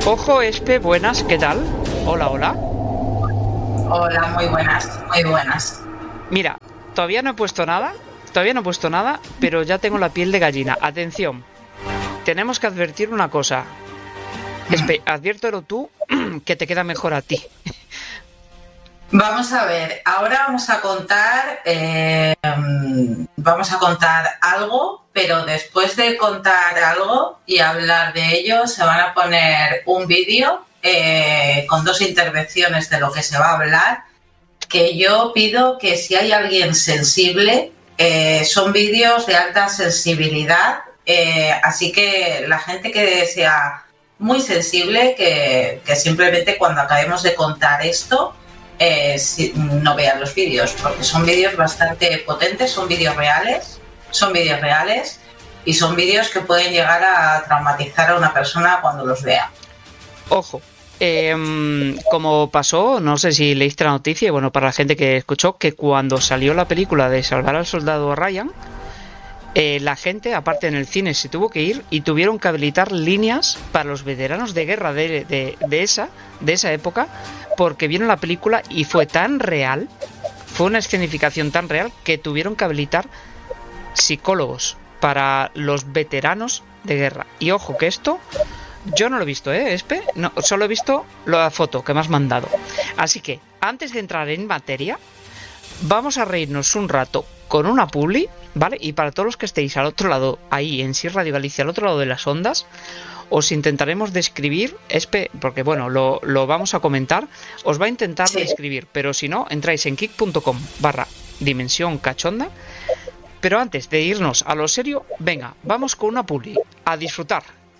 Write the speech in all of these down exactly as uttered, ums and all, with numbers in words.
Ojo, Espe, buenas, ¿qué tal? Hola, hola. Hola, muy buenas, muy buenas. Mira, todavía no he puesto nada, todavía no he puesto nada, pero ya tengo la piel de gallina. Atención, tenemos que advertir una cosa. Espe, adviértelo tú, que te queda mejor a ti. Vamos a ver, ahora vamos a contar, eh, vamos a contar algo, pero después de contar algo y hablar de ello, se van a poner un vídeo eh, con dos intervenciones de lo que se va a hablar, que yo pido que si hay alguien sensible, eh, son vídeos de alta sensibilidad, eh, así que la gente que sea muy sensible, que, que simplemente cuando acabemos de contar esto, Eh, si, no vean los vídeos, porque son vídeos bastante potentes, son vídeos reales, son vídeos reales y son vídeos que pueden llegar a traumatizar a una persona cuando los vea. Ojo, eh, como pasó, no sé si leíste la noticia, y bueno, para la gente que escuchó, que cuando salió la película de Salvar al Soldado Ryan, eh, la gente, aparte en el cine, se tuvo que ir y tuvieron que habilitar líneas para los veteranos de guerra de, de, de esa de esa época, porque vieron la película y fue tan real, fue una escenificación tan real que tuvieron que habilitar psicólogos para los veteranos de guerra. Y ojo que esto yo no lo he visto, ¿eh, Espe? No, solo he visto la foto que me has mandado. Así que, antes de entrar en materia, vamos a reírnos un rato con una publi, ¿vale? Y para todos los que estéis al otro lado, ahí en Sí Radio Galicia, al otro lado de las ondas, os intentaremos describir, Espe, porque bueno, lo, lo vamos a comentar, os va a intentar sí. describir, pero si no, entráis en kick punto com barra dimensión cachonda. Pero antes de irnos a lo serio, venga, vamos con una publi, a disfrutar.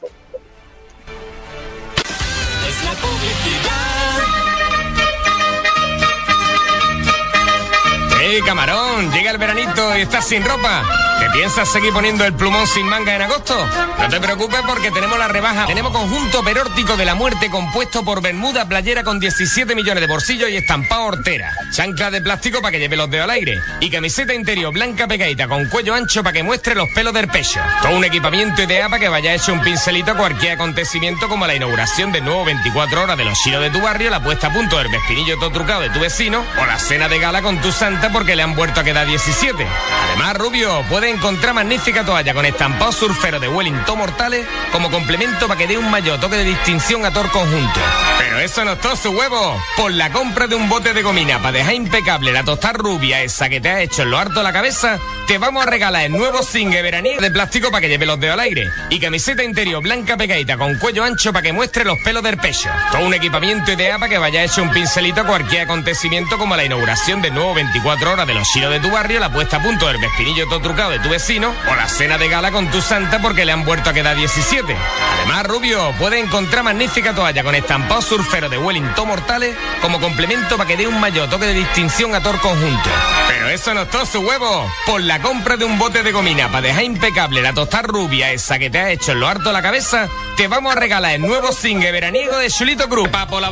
Es la publicidad. ¡Hey, camarón! Llega el veranito y estás sin ropa. ¿Te piensas seguir poniendo el plumón sin manga en agosto? No te preocupes porque tenemos la rebaja. Tenemos conjunto perórtico de la muerte compuesto por bermuda playera con diecisiete millones de bolsillos y estampado hortera. Chancla de plástico para que lleve los dedos al aire. Y camiseta interior blanca pegadita con cuello ancho para que muestre los pelos del pecho. Todo un equipamiento ideal para que vaya hecho un pincelito a cualquier acontecimiento como la inauguración del nuevo veinticuatro horas de los chinos de tu barrio, la puesta a punto del vespinillo todo trucado de tu vecino o la cena de gala con tu santa porque le han vuelto a quedar diecisiete. Además, Rubio, puede encontrar magnífica toalla con estampado surfero de Wellington Mortales como complemento para que dé un mayor toque de distinción a todo el conjunto. Pero eso no es todo su huevo. Por la compra de un bote de gomina para dejar impecable la tostada rubia esa que te ha hecho en lo harto de la cabeza, te vamos a regalar el nuevo singue veraniego de plástico para que lleve los dedos al aire y camiseta interior blanca pegadita con cuello ancho para que muestre los pelos del pecho. Todo un equipamiento ideal para que vaya hecho un pincelito a cualquier acontecimiento como la inauguración del nuevo veinticuatro horas de los chinos de tu barrio, la puesta a punto del vespinillo todo trucado de tu vecino o la cena de gala con tu santa porque le han vuelto a quedar diecisiete. Además, Rubio, puede encontrar magnífica toalla con estampado surfero de Wellington Mortales como complemento para que dé un mayor toque de distinción a todo el conjunto. Pero eso no es todo su huevo. Por la compra de un bote de gomina para dejar impecable la tostada rubia esa que te ha hecho en lo harto de la cabeza, te vamos a regalar el nuevo singue veraniego de Chulito Cruz. Papo la